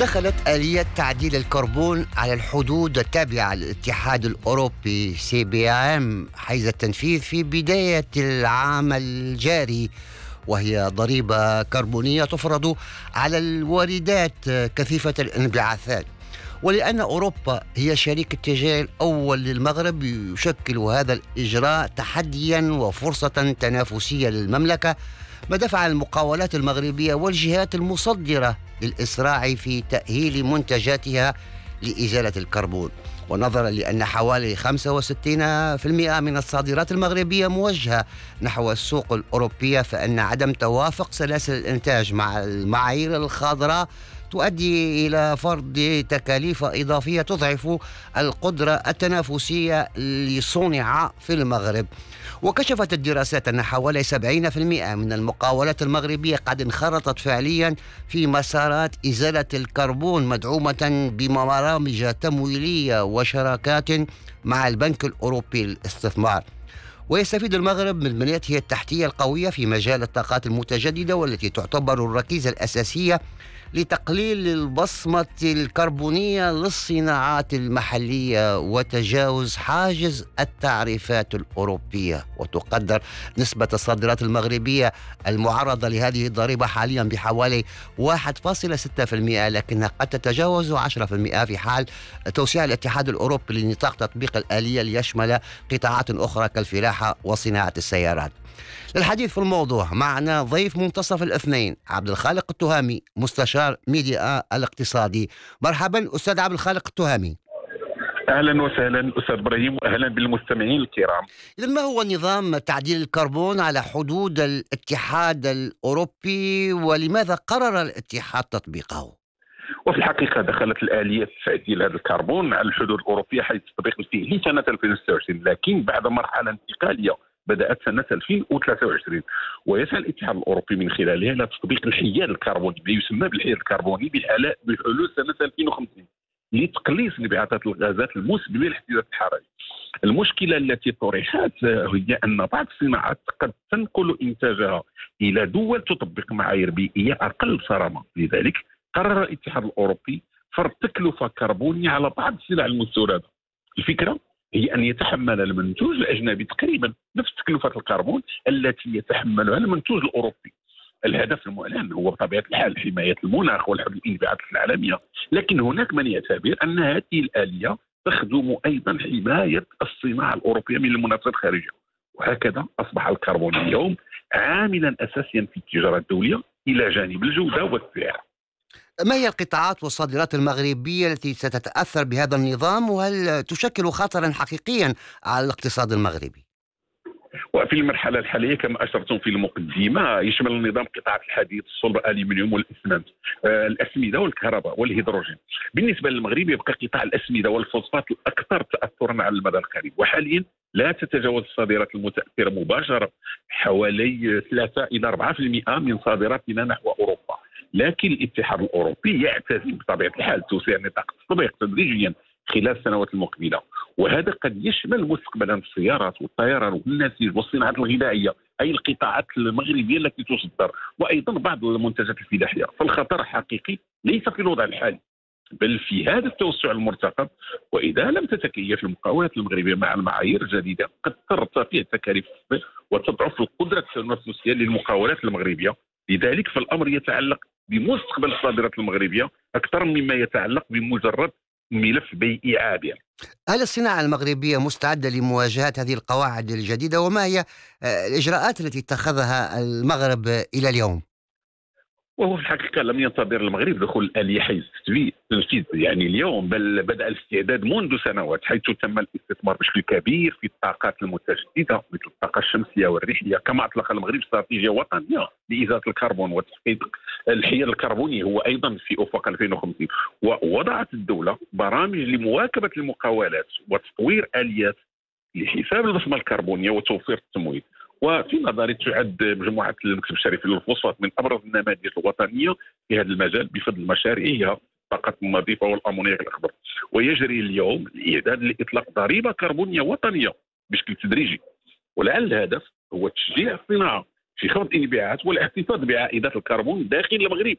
دخلت آلية تعديل الكربون على الحدود التابعة للاتحاد الأوروبي CBAM حيز التنفيذ في بداية العام الجاري، وهي ضريبة كربونية تفرض على الواردات كثيفة الانبعاثات. ولأن أوروبا هي شريك التجاري الأول للمغرب، يشكل هذا الإجراء تحديا وفرصة تنافسية للمملكة، ما دفع المقاولات المغربية والجهات المصدرة للإسراع في تأهيل منتجاتها لإزالة الكربون. ونظرا لأن حوالي 65% من الصادرات المغربية موجهة نحو السوق الأوروبية، فإن عدم توافق سلاسل الإنتاج مع المعايير الخضراء تؤدي إلى فرض تكاليف إضافية تضعف القدرة التنافسية لصنع في المغرب. وكشفت الدراسات أن حوالي 70% من المقاولات المغربية قد انخرطت فعليا في مسارات إزالة الكربون، مدعومة ببرامج تمويلية وشراكات مع البنك الأوروبي للاستثمار. ويستفيد المغرب من بنيته التحتية القوية في مجال الطاقات المتجددة، والتي تعتبر الركيزة الأساسية لتقليل البصمة الكربونية للصناعات المحلية وتجاوز حاجز التعريفات الأوروبية. وتقدر نسبة الصادرات المغربية المعرضة لهذه الضريبة حاليا بحوالي 1.6%، لكنها قد تتجاوز 10% في حال توسيع الاتحاد الأوروبي لنطاق تطبيق الآلية ليشمل قطاعات أخرى كالفلاحة وصناعة السيارات. للحديث في الموضوع معنا ضيف منتصف الاثنين عبد الخالق التهامي، مستشار ميديا الاقتصادي. مرحبا أستاذ عبد الخالق التهامي. اهلا وسهلا استاذ ابراهيم، واهلا بالمستمعين الكرام. اذا ما هو نظام تعديل الكربون على حدود الاتحاد الاوروبي، ولماذا قرر الاتحاد تطبيقه؟ وفي الحقيقه دخلت الاليه تعديل هذا الكربون على الحدود الاوروبيه حيث التطبيق فيه سنه 2026، لكن بعد مرحله انتقاليه بدات سنه 2023. ويسعى الاتحاد الاوروبي من خلالها الى تطبيق الحياد الكربوني، ما يسمى بالحياد الكربوني بحلول سنه 2050 لتقليص انبعاثات الغازات المسببه للاحتباس الحراري. المشكله التي طرحت هي ان بعض الصناعات قد تنقل انتاجها الى دول تطبق معايير بيئيه اقل صرامه، لذلك قرر الاتحاد الاوروبي فرض تكلفه كربونيه على بعض السلع المستورده. الفكره هي ان يتحمل المنتوج الاجنبي تقريبا نفس تكلفه الكربون التي يتحملها المنتوج الاوروبي. الهدف المعلن هو بطبيعه الحال حمايه المناخ والحد الانبعاثات العالميه، لكن هناك من يعتبر ان هذه الاليه تخدم ايضا حمايه الصناعه الاوروبيه من المنافسه الخارجيه. وهكذا اصبح الكربون اليوم عاملا اساسيا في التجاره الدوليه الى جانب الجوده والسعر. ما هي القطاعات والصادرات المغربية التي ستتأثر بهذا النظام، وهل تشكل خطرا حقيقيا على الاقتصاد المغربي؟ وفي المرحله الحاليه كما اشرتم في المقدمه يشمل النظام قطاعات الحديد، الصلب، الالومنيوم والاسمنت، الاسمده والكهرباء والهيدروجين. بالنسبه للمغرب يبقى قطاع الاسمده والفوسفات الاكثر تاثرا على المدى القريب، وحاليا لا تتجاوز الصادرات المتاثره مباشره حوالي 3 الى 4% من صادراتنا نحو اوروبا. لكن الاتحاد الاوروبي يعتزم بطبيعه الحال توسيع نطاق التطبيق تدريجيا خلال السنوات المقبله، وهذا قد يشمل مستقبلا السيارات والطيران والنسيج والصناعات الغذائيه، اي القطاعات المغربيه التي تصدر، وايضا بعض المنتجات الفلاحيه. فالخطر حقيقي ليس في الوضع الحالي بل في هذا التوسع المرتقب، واذا لم تتكيف المقاولات المغربيه مع المعايير الجديده قد ترتفع التكاليف وتضعف القدره التنافسيه للمقاولات المغربيه. لذلك فالامر يتعلق بمستقبل الصادرات المغربيه اكثر مما يتعلق بمجرد ملف بيئي عابر. هل الصناعة المغربية مستعدة لمواجهة هذه القواعد الجديدة، وما هي الإجراءات التي اتخذها المغرب إلى اليوم؟ وهو في الحقيقه لم ينتظر المغرب دخول الاليه حيز التنفيذ يعني اليوم، بل بدا الاستعداد منذ سنوات، حيث تم الاستثمار بشكل كبير في الطاقات المتجدده مثل الطاقه الشمسيه والريحيه. كما اطلق المغرب استراتيجيه وطنيه لازاله الكربون وتحقيق الحياد الكربوني هو ايضا في افق 2050. ووضعت الدوله برامج لمواكبه المقاولات وتطوير اليات لحساب البصمه الكربونيه وتوفير التمويل. وفي نظري تعد مجموعه المكتب الشريف للفوسفات من ابرز النماذج الوطنيه في هذا المجال بفضل مشاريعها الطاقه النظيفه والامونياك الاخضر. ويجري اليوم الاعداد لاطلاق ضريبه كربونيه وطنيه بشكل تدريجي، ولعل الهدف هو تشجيع الصناعه في خفض الانبعاثات والاحتفاظ بعائدات الكربون داخل المغرب.